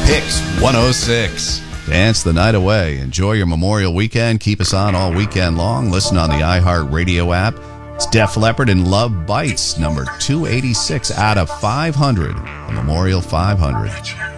Picks 106. Dance the night away. Enjoy your Memorial weekend. Keep us on all weekend long. Listen on the iHeartRadio app. It's Def Leppard and Love Bites, number 286 out of 500. The Memorial 500.